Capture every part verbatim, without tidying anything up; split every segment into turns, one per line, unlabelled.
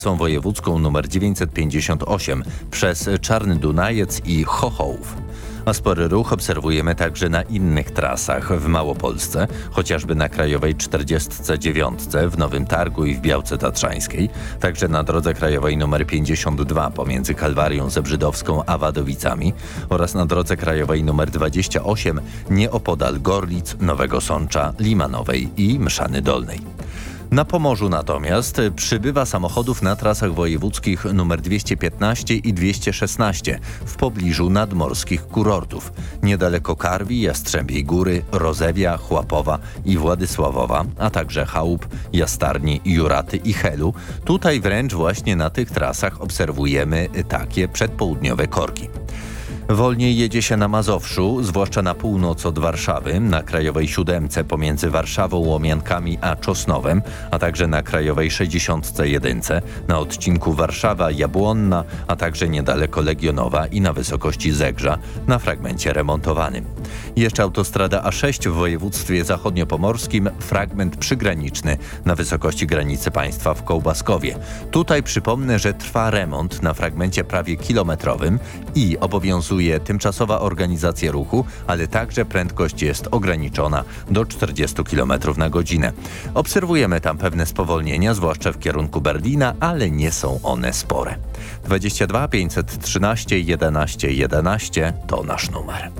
wojewódzką nr dziewięćset pięćdziesiąt osiem przez Czarny Dunajec i Chochołów. A spory ruch obserwujemy także na innych trasach w Małopolsce, chociażby na Krajowej czterdziestce dziewiątce w Nowym Targu i w Białce Tatrzańskiej, także na drodze krajowej nr pięćdziesiąt dwa pomiędzy Kalwarią Zebrzydowską a Wadowicami oraz na drodze krajowej nr dwadzieścia osiem nieopodal Gorlic, Nowego Sącza, Limanowej i Mszany Dolnej. Na Pomorzu natomiast przybywa samochodów na trasach wojewódzkich nr dwieście piętnaście i dwieście szesnaście w pobliżu nadmorskich kurortów. Niedaleko Karwi, Jastrzębiej Góry, Rozewia, Chłapowa i Władysławowa, a także Chałup, Jastarni, Juraty i Helu. Tutaj wręcz właśnie na tych trasach obserwujemy takie przedpołudniowe korki. Wolniej jedzie się na Mazowszu, zwłaszcza na północ od Warszawy, na Krajowej Siódemce pomiędzy Warszawą, Łomiankami a Czosnowem, a także na Krajowej sześćdziesiątce jedynce, na odcinku Warszawa-Jabłonna, a także niedaleko Legionowa i na wysokości Zegrza, na fragmencie remontowanym. Jeszcze autostrada A sześć w województwie zachodniopomorskim, fragment przygraniczny na wysokości granicy państwa w Kołbaskowie. Tutaj przypomnę, że trwa remont na fragmencie prawie kilometrowym i obowiązuje tymczasowa organizacja ruchu, ale także prędkość jest ograniczona do czterdziestu kilometrów na godzinę. Obserwujemy tam pewne spowolnienia, zwłaszcza w kierunku Berlina, ale nie są one spore. dwadzieścia dwa pięćset trzynaście jedenaście jedenaście to nasz numer.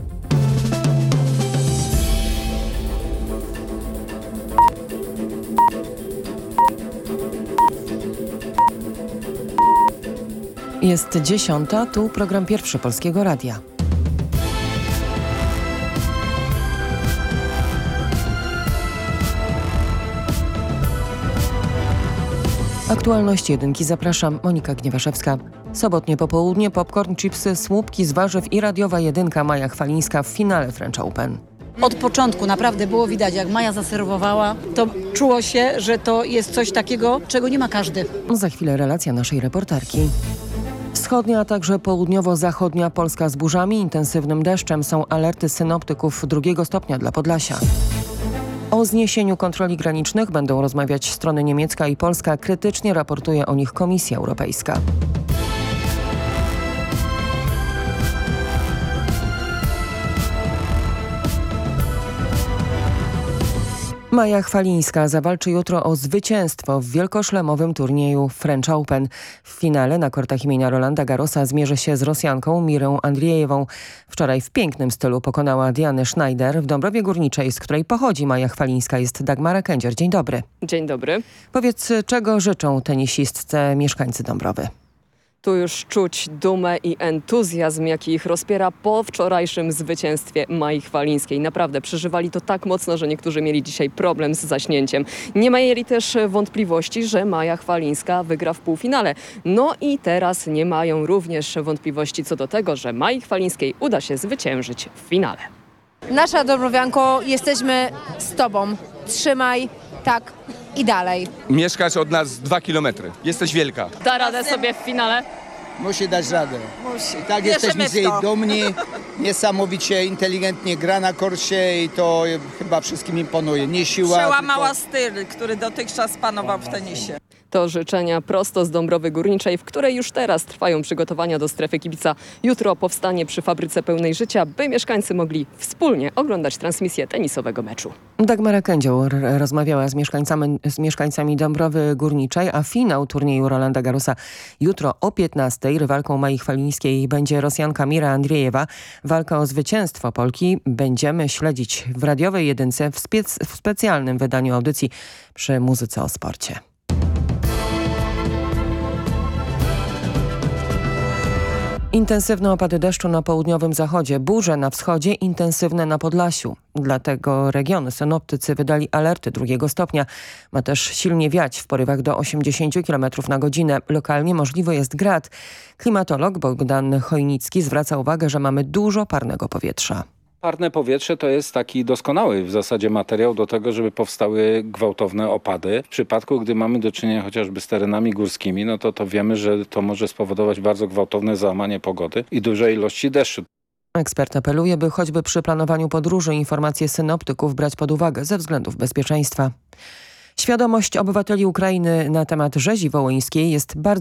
Jest dziesiąta, tu program Pierwszy Polskiego Radia. Aktualności jedynki zapraszam, Monika Gniewaszewska. Sobotnie popołudnie, popcorn, chipsy, słupki z warzyw i radiowa jedynka Maja Chwalińska w finale French Open.
Od początku naprawdę było widać, jak Maja zaserwowała, to czuło się, że to jest coś takiego, czego nie ma każdy.
Za chwilę relacja naszej reporterki. Wschodnia, a także południowo-zachodnia Polska z burzami, intensywnym deszczem są alerty synoptyków drugiego stopnia dla Podlasia. O zniesieniu kontroli granicznych będą rozmawiać strony niemiecka i polska. Krytycznie raportuje o nich Komisja Europejska. Maja Chwalińska zawalczy jutro o zwycięstwo w wielkoszlemowym turnieju French Open. W finale na kortach imienia Rolanda Garrosa zmierzy się z Rosjanką Mirą Andriejewą. Wczoraj w pięknym stylu pokonała Dianę Schneider. W Dąbrowie Górniczej, z której pochodzi Maja Chwalińska, jest Dagmara Kędzior. Dzień dobry.
Dzień dobry.
Powiedz, czego życzą tenisistce mieszkańcy Dąbrowy?
Tu już czuć dumę i entuzjazm, jaki ich rozpiera po wczorajszym zwycięstwie Mai Chwalińskiej. Naprawdę przeżywali to tak mocno, że niektórzy mieli dzisiaj problem z zaśnięciem. Nie mieli też wątpliwości, że Maja Chwalińska wygra w półfinale. No i teraz nie mają również wątpliwości co do tego, że Mai Chwalińskiej uda się zwyciężyć w finale.
Nasza Dąbrowianko, jesteśmy z Tobą. Trzymaj tak i dalej.
Mieszkasz od nas dwa kilometry. Jesteś wielka.
Da radę sobie w finale?
Musi dać radę.
Musi.
I tak jesteśmy z jej dumni. Niesamowicie inteligentnie gra na korcie i to chyba wszystkim imponuje. Nie siła,
Przełamała
tylko...
styl, który dotychczas panował w tenisie.
To życzenia prosto z Dąbrowy Górniczej, w której już teraz trwają przygotowania do strefy kibica. Jutro powstanie przy fabryce pełnej życia, by mieszkańcy mogli wspólnie oglądać transmisję tenisowego meczu.
Dagmara Kędzior rozmawiała z mieszkańcami, z mieszkańcami Dąbrowy Górniczej, a finał turnieju Rolanda Garrosa jutro o piętnastej. Rywalką Mai Chwalińskiej będzie Rosjanka Mira Andriejewa. Walka o zwycięstwo Polki będziemy śledzić w radiowej jedynce w, spec w specjalnym wydaniu audycji przy Muzyce o sporcie. Intensywne opady deszczu na południowym zachodzie, burze na wschodzie, intensywne na Podlasiu. Dla tego regionu synoptycy wydali alerty drugiego stopnia. Ma też silnie wiać w porywach do osiemdziesięciu kilometrów na godzinę. Lokalnie możliwy jest grad. Klimatolog Bogdan Chojnicki zwraca uwagę, że mamy dużo parnego powietrza.
Parne powietrze to jest taki doskonały w zasadzie materiał do tego, żeby powstały gwałtowne opady. W przypadku, gdy mamy do czynienia chociażby z terenami górskimi, no to, to wiemy, że to może spowodować bardzo gwałtowne załamanie pogody i duże ilości deszczu.
Ekspert apeluje, by choćby przy planowaniu podróży informacje synoptyków brać pod uwagę ze względów bezpieczeństwa. Świadomość obywateli Ukrainy na temat rzezi wołyńskiej jest bardzo